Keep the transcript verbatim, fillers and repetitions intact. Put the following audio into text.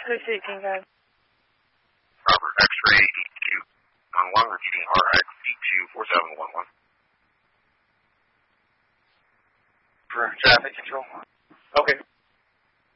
Who's speaking, guys? Robert, X-ray E two one one, repeating R X E two four seven one one. For traffic control. Okay.